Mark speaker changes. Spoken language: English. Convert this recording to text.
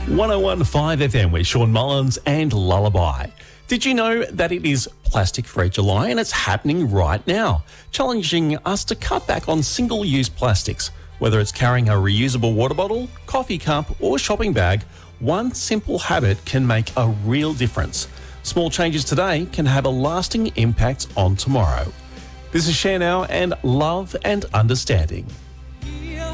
Speaker 1: 101.5 FM with Sean Mullins and Lullaby. Did you know that it is Plastic Free July and it's happening right now, challenging us to cut back on single-use plastics? Whether it's carrying a reusable water bottle, coffee cup or shopping bag, one simple habit can make a real difference. Small changes today can have a lasting impact on tomorrow. This is Share Now and Love and Understanding.